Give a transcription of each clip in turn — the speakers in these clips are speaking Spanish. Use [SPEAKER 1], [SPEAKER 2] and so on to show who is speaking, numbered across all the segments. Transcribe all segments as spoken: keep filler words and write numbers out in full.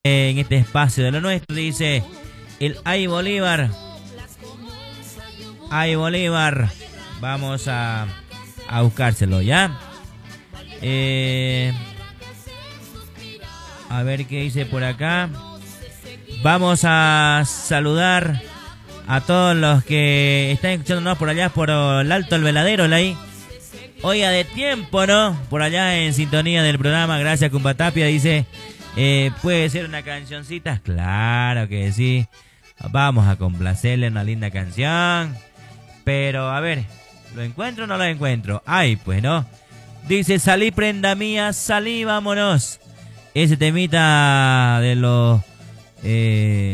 [SPEAKER 1] en este espacio de lo nuestro, dice el Ay Bolívar. Ay Bolívar. Vamos a, a buscárselo, ¿ya? Eh, a ver qué dice por acá. Vamos a saludar a todos los que están escuchándonos por allá, por el Alto El Veladero, ahí. Oiga, de tiempo, ¿no? Por allá en sintonía del programa. Gracias, Cumpa Tapia. Dice, eh, ¿puede ser una cancioncita? Claro que sí. Vamos a complacerle una linda canción. Pero, a ver, ¿lo encuentro o no lo encuentro? Ay, pues no. Dice, salí prenda mía, salí, vámonos. Ese temita de los... Eh,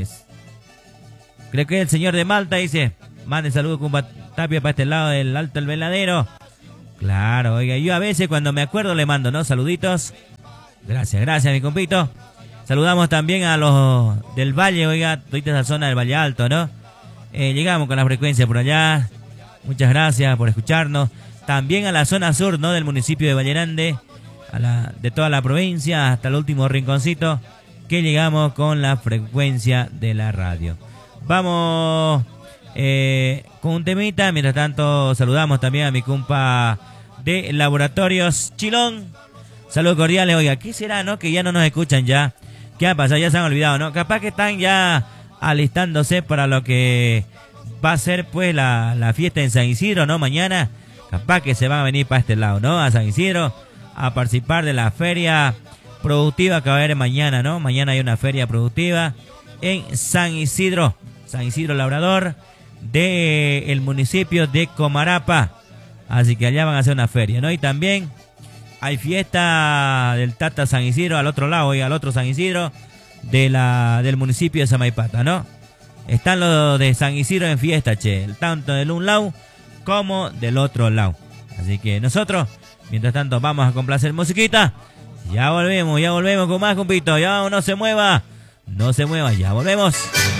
[SPEAKER 1] creo que el señor de Malta dice, mande saludos con Tapia para este lado del Alto El Veladero. Claro, oiga, yo a veces cuando me acuerdo le mando, ¿no? Saluditos. Gracias, gracias, mi compito. Saludamos también a los del Valle, oiga, toda esa zona del Valle Alto, ¿no? Eh, llegamos con la frecuencia por allá. Muchas gracias por escucharnos. También a la zona sur, ¿no? Del municipio de Valle Grande, a la, de toda la provincia, hasta el último rinconcito, que llegamos con la frecuencia de la radio. Vamos eh, con un temita. Mientras tanto, saludamos también a mi compa de Laboratorios Chilón. Saludos cordiales. Oiga, ¿qué será, no? Que ya no nos escuchan ya. ¿Qué ha pasado? Ya se han olvidado, ¿no? Capaz que están ya alistándose para lo que va a ser, pues, la, la fiesta en San Isidro, ¿no? Mañana. Capaz que se van a venir para este lado, ¿no? A San Isidro, a participar de la feria productiva que va a haber mañana, ¿no? Mañana hay una feria productiva en San Isidro, San Isidro Labrador, del municipio de Comarapa. Así que allá van a hacer una feria, ¿no? Y también hay fiesta del Tata San Isidro al otro lado, y al otro San Isidro de la, del municipio de Samaipata, ¿no? Están los de San Isidro en fiesta, che, tanto del un lado como del otro lado. Así que nosotros, mientras tanto, vamos a complacer musiquita. Ya volvemos, ya volvemos con más, compito. Ya no se mueva, no se mueva, ya volvemos.